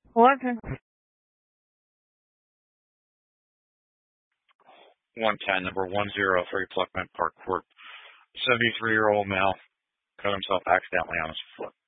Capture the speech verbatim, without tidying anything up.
Eleven. one ten, number one oh three Pluckman Park Court. seventy-three-year-old male cut himself accidentally on his foot.